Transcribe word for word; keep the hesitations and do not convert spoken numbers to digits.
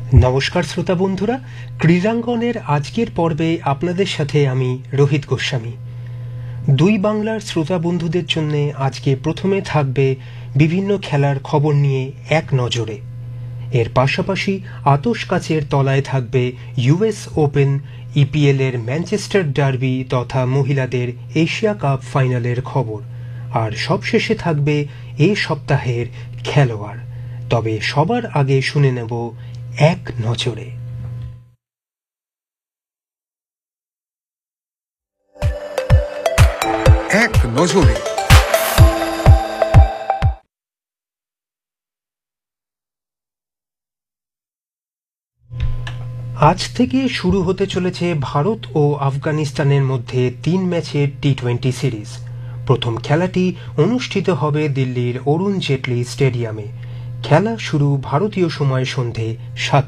নমস্কার শ্রোতা বন্ধুরা, ক্রীড়াঙ্গনের আজকের পর্বে আপনাদের সাথে আমি রোহিত গোস্বামী। দুই বাংলার শ্রোতা বন্ধুদের জন্য আজকে প্রথমে থাকবে বিভিন্ন খেলার খবর নিয়ে এক নজরে। এর পাশাপাশি আতশ কাচের তলায় থাকবে ইউএস ওপেন, ইপিএল এর ম্যানচেস্টার ডার্বি তথা মহিলাদের এশিয়া কাপ ফাইনালের খবর, আর সবশেষে থাকবে এ সপ্তাহের খেলোয়াড়। তবে সবার আগে শুনে নেব এক নজরে। এক নজরে আজ থেকে শুরু হতে চলেছে ভারত ও আফগানিস্তানের মধ্যে তিন ম্যাচের টি টোয়েন্টি সিরিজ। প্রথম খেলাটি অনুষ্ঠিত হবে দিল্লির অরুণ জেটলি স্টেডিয়ামে। খেলা শুরু ভারতীয় সময় সন্ধে সাত